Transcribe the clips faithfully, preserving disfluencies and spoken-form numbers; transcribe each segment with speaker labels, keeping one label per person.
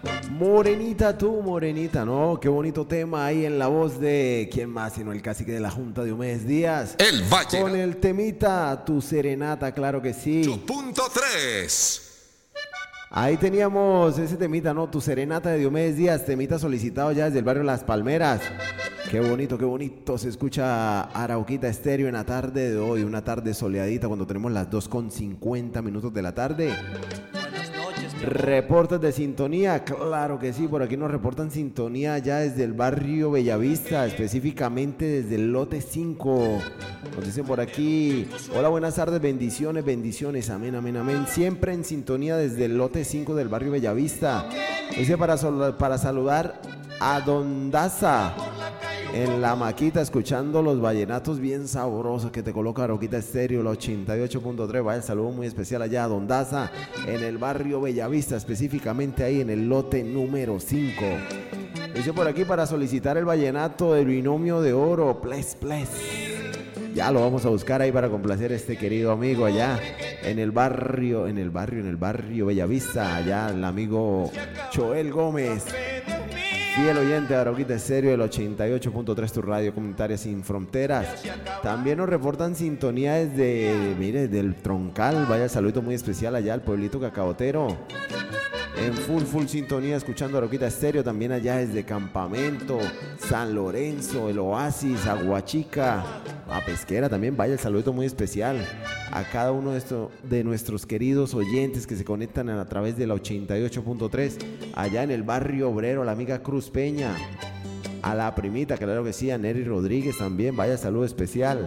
Speaker 1: Morenita tú, morenita, ¿no? Qué bonito tema ahí en la voz de ¿quién más sino el cacique de la Junta, Diomedes Díaz?
Speaker 2: El Valle.
Speaker 1: Con el temita Tu Serenata, claro que sí.
Speaker 2: Punto tres.
Speaker 1: Ahí teníamos ese temita, ¿no? Tu Serenata de Diomedes Díaz, temita solicitado ya desde el barrio Las Palmeras. Qué bonito, qué bonito se escucha Arauquita Estéreo en la tarde de hoy, una tarde soleadita cuando tenemos las dos con cincuenta minutos de la tarde. Reportes de sintonía, claro que sí, por aquí nos reportan sintonía ya desde el barrio Bellavista, específicamente desde el lote cinco. Nos dicen por aquí, hola, buenas tardes, bendiciones, bendiciones, amén, amén, amén. Siempre en sintonía desde el lote cinco del barrio Bellavista. Dice para, para saludar a Don Daza en la maquita, escuchando los vallenatos bien sabrosos que te coloca Arauquita Estéreo, el ochenta y ocho punto tres. Vaya el saludo muy especial allá a Don Daza en el barrio Bellavista, específicamente ahí en el lote número cinco. Dice por aquí para solicitar el vallenato del binomio de oro, ples, ples. Ya lo vamos a buscar ahí para complacer a este querido amigo allá en el barrio, en el barrio, en el barrio Bellavista, allá el amigo Joel Gómez. Fiel oyente de Arauquita Estéreo, el ochenta y ocho punto tres, tu radio comunitaria sin fronteras. También nos reportan sintonía desde, mire, del Troncal. Vaya saludo muy especial allá al pueblito Cacaotero. En full, full sintonía, escuchando Arauquita Estéreo. También allá desde Campamento, San Lorenzo, el Oasis, Aguachica, a Pesquera también. Vaya el saludo muy especial a cada uno de, esto, de nuestros queridos oyentes que se conectan a, a través de la ochenta y ocho punto tres. Allá en el barrio obrero, la amiga Cruz Peña. A la primita, claro que sí, a Nery Rodríguez también. Vaya saludo especial.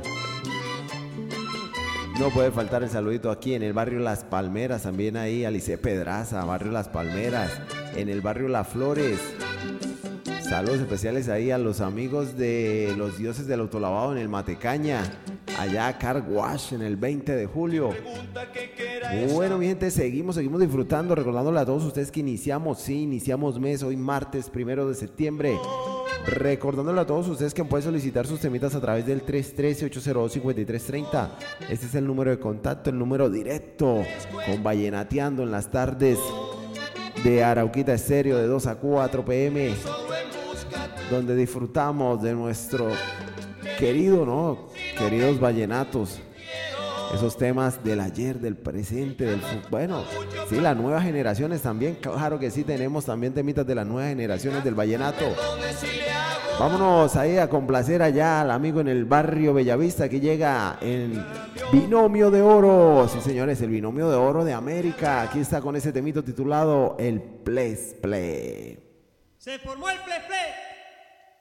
Speaker 1: No puede faltar el saludito aquí en el barrio Las Palmeras, también ahí Alice Pedraza, barrio Las Palmeras, en el barrio Las Flores. Saludos especiales ahí a los amigos de los dioses del autolavado en el Matecaña, allá a Car Wash en el veinte de julio. Bueno, mi gente, seguimos, seguimos disfrutando, recordándole a todos ustedes que iniciamos, sí, iniciamos mes, hoy martes primero de septiembre. Recordándole a todos ustedes que pueden solicitar sus temitas a través del tres uno tres, ocho cero dos, cinco tres tres cero. Este es el número de contacto, el número directo con Vallenateando en las tardes de Arauquita Estéreo de dos a cuatro pm, donde disfrutamos de nuestro querido, ¿no? Queridos vallenatos. Esos temas del ayer, del presente, del futuro. Bueno, sí, las nuevas generaciones también. Claro que sí, tenemos también temitas de las nuevas generaciones del vallenato. Vámonos ahí a complacer allá al amigo en el barrio Bellavista que llega en Binomio de Oro. Sí, señores, el Binomio de Oro de América. Aquí está con ese temito titulado El Ples Ple.
Speaker 3: Se formó el Ples Ple.